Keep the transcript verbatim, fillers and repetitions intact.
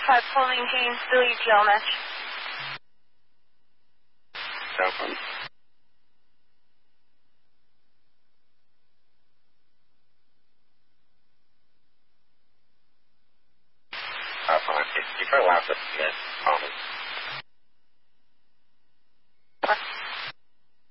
five Pauline Haynes, Billy E T L match. Cell phone. Uh, fine. If you put a laptop, yes, call me.